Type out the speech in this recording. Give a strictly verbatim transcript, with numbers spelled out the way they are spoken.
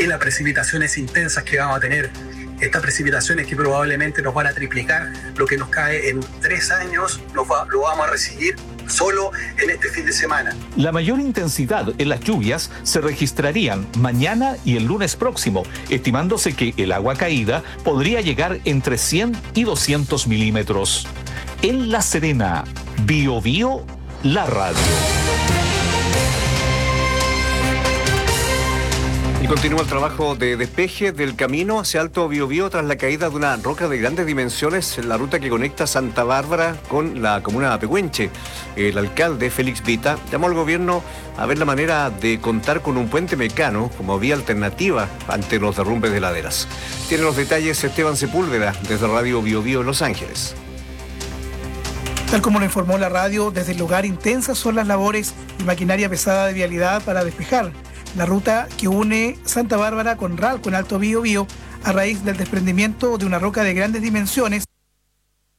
en las precipitaciones intensas que vamos a tener. Estas precipitaciones que probablemente nos van a triplicar lo que nos cae en tres años, nos va, lo vamos a recibir solo en este fin de semana. La mayor intensidad en las lluvias se registrarían mañana y el lunes próximo, estimándose que el agua caída podría llegar entre cien y doscientos milímetros. En La Serena, Bio Bio, la radio. Y continúa el trabajo de despeje del camino hacia Alto Biobío tras la caída de una roca de grandes dimensiones en la ruta que conecta Santa Bárbara con la comuna de Pehuenche. El alcalde Félix Vita llamó al gobierno a ver la manera de contar con un puente mecano como vía alternativa ante los derrumbes de laderas. Tiene los detalles Esteban Sepúlveda desde Radio Biobío en Los Ángeles. Tal como lo informó la radio, desde el lugar intensas son las labores y maquinaria pesada de vialidad para despejar la ruta que une Santa Bárbara con Ralco en Alto Biobío a raíz del desprendimiento de una roca de grandes dimensiones